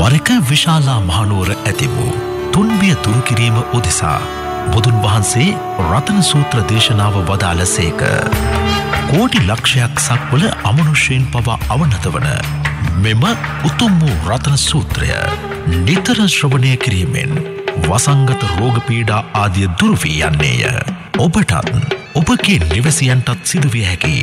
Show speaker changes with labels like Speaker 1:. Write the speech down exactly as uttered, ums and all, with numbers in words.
Speaker 1: වරක විශාලා මහනුවර ඇති වූ තුන්බිය දුරු කිරීම උදෙසා බුදුන් වහන්සේ රතන සූත්‍ර දේශනාව වදාළසේක. කෝටි ලක්ෂයක් සක්වල අමනුෂ්‍යයන් පවා අවනත වන මෙම උතුම් වූ රතන සූත්‍රය නිතර ශ්‍රවණය කිරීමෙන් වසංගත රෝග පීඩා ආදිය දුරු වී යන්නේය. ඔබටත් ඔබගේ නිවැසියන්ටත් සිදුවිය හැකි